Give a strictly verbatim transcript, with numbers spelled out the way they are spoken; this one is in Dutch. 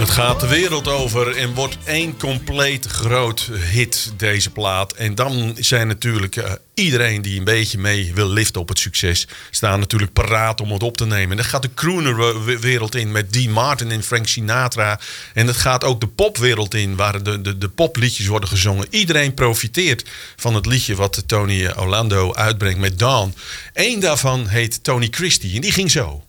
Het gaat de wereld over en wordt één compleet groot hit, deze plaat. En dan zijn natuurlijk uh, iedereen die een beetje mee wil liften op het succes, staan natuurlijk paraat om het op te nemen. En dan gaat de croonerwereld in met Dean Martin en Frank Sinatra. En dat gaat ook de popwereld in, waar de, de, de popliedjes worden gezongen. Iedereen profiteert van het liedje wat Tony Orlando uitbrengt met Dawn. Eén daarvan heet Tony Christie en die ging zo.